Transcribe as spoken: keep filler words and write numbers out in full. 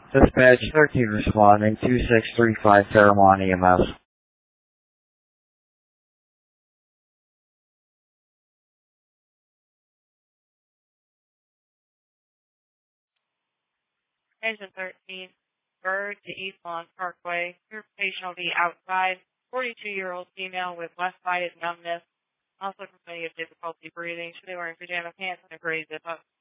Dispatch thirteen responding, two six three five Fairmont E M S. Engine thirteen, Bird to East Lawn Parkway. Your patient will be outside. forty-two-year-old female with left-sided numbness. Also complaining of difficulty breathing. Should be wearing pajama pants and a gray zip-up.